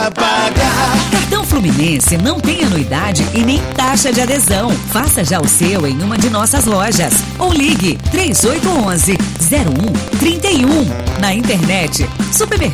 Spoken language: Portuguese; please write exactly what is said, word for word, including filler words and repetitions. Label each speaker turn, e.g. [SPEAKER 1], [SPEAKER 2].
[SPEAKER 1] Pagar.
[SPEAKER 2] Cartão Fluminense não tem anuidade e nem taxa de adesão. Faça já o seu em uma de nossas lojas. Ou ligue três oito um um, zero um três um. Na internet, supermercado.